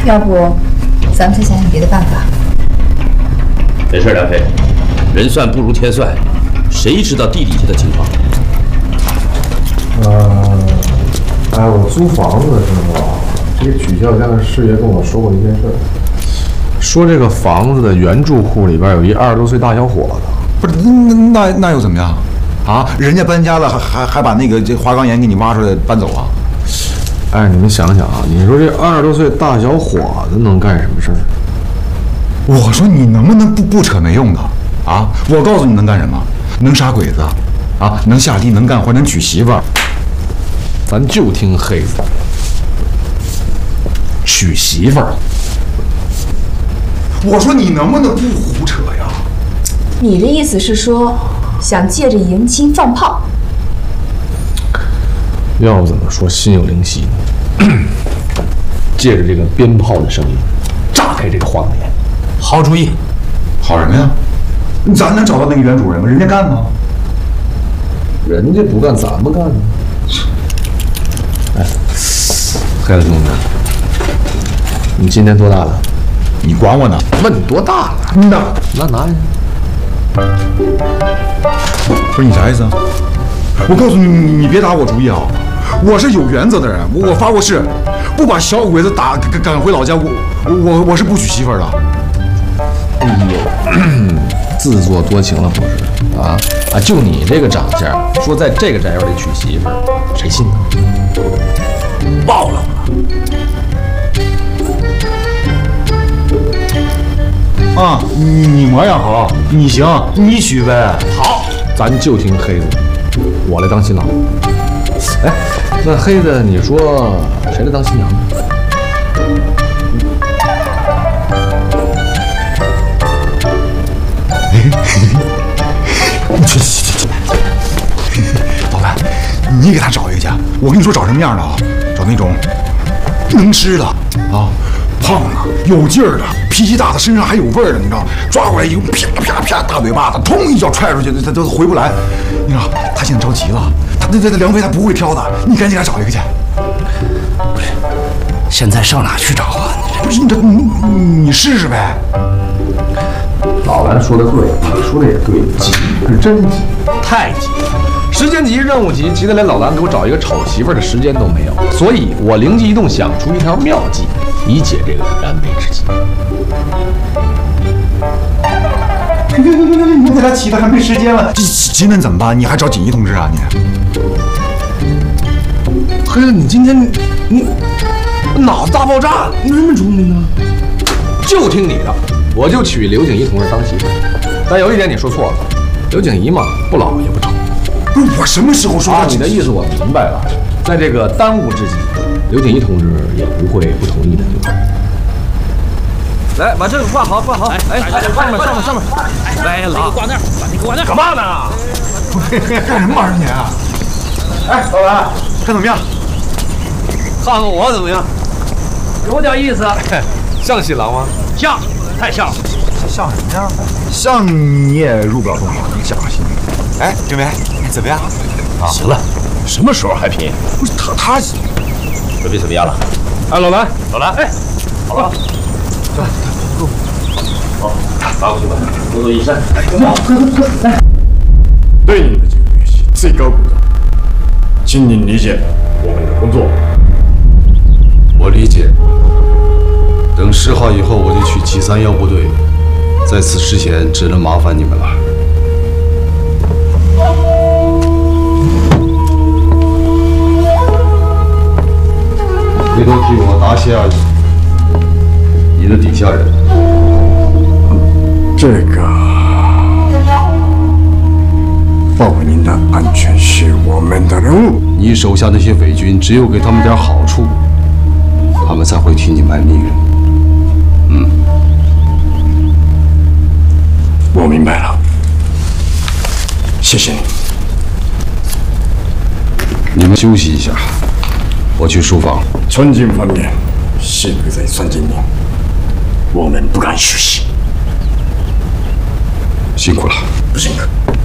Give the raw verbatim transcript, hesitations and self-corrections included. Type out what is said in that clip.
要不咱们再想想别的办法。 没事，梁飞，人算不如天算，谁知道地底下的情况？ 呃，哎，我租房子的时候啊，这个曲孝家的师爷跟我说过一件事，说这个房子的原住户里边有一二十多岁大小伙子。 不是，那那那又怎么样？啊，人家搬家了，还还还把那个这花岗岩给你挖出来搬走啊？ 哎，你们想想啊，你说这二十多岁大小伙子能干什么事儿？ 我说你能不能不不扯没用的啊？我告诉你能干什么？能杀鬼子，啊，能下地，能干活，能娶媳妇儿。 咱就听黑子。 娶媳妇儿。我说你能不能不胡扯呀？ 你的意思是说，想借着迎亲放炮？ 要不怎么说心有灵犀呢？借着这个鞭炮的声音，炸开这个花岗岩。 好主意。 好什么呀？咱能找到那个原主人吗？人家干吗？ 人家不干，咱们干呢。哎，黑子兄弟，你今年多大了？ 你管我呢？ 问你多大了？ 那那拿去。 不是你啥意思啊？我告诉你，你你别打我主意啊！我是有原则的人，我我发过誓，不把小鬼子打赶赶回老家，我我我是不娶媳妇儿的。 哎呦，自作多情了不是？啊啊！就你这个长相，说在这个宅院里娶媳妇儿，谁信呢？ 爆了！ 啊，你你模样好，你行，你娶呗。 好， 咱就听黑子，我来当新郎。哎，那黑子，你说谁来当新娘？ 去去去去！老白，你给他找一个去。我跟你说找什么样的啊？找那种能吃的啊，胖的、有劲儿的、脾气大的，身上还有味儿的，你知道？抓过来以后，啪啪啪大嘴巴子，砰一脚踹出去，他都回不来。你知道？他现在着急了，他这这梁飞他不会挑的，你赶紧给他找一个去。 不是，现在上哪去找啊？ 不是你这你你试试呗。 老蓝说的对，你说的也对，急是真急，太急，时间急，任务急，急得连老蓝给我找一个丑媳妇儿的时间都没有。所以我灵机一动，想出一条妙计，以解这个燃眉之急。 你给他急的还没时间了，这急能怎么办？你还找锦衣同志啊你？ 黑子，你今天你你脑子大爆炸，你那么聪明呢？就听你的。我就娶刘景怡同志当媳妇儿，但有一点你说错了，刘景怡嘛不老也不丑。 不是我什么时候说啊？你的意思我明白了，在这个当务之急，刘景怡同志也不会不同意的，对吧？ 来，把这个挂好，挂好。哎哎，上面上面上面。 来，老挂那儿，把你挂那儿。 干嘛呢？ 干什么玩意儿你啊？哎，老蓝，看怎么样？ 看看我怎么样？ 有点意思。 像新郎吗？ 像。太像了， 像什么呀？像你也入不了洞房，你假性。哎，郑梅，怎么样？ 啊，行了，什么时候还便宜？ 不是他他准备怎么样了？ 哎，老蓝， 老蓝，哎，好了， 走，走，好，拿过去吧，多多益善。 来， 对你的这个乐器最高鼓掌，请您理解我们的工作。 我理解。等十号以后，我就去七三幺部队，在此之前，只能麻烦你们了。回头替我答谢而已。你的底下人， 这个保护您的安全是我们的任务。 你手下那些伪军，只有给他们点好处，他们才会替你卖命运。嗯， 我明白了，谢谢你。 你们休息一下，我去书房。 春军方面，是不在孙经理，我们不敢休息。 辛苦了， 不辛苦。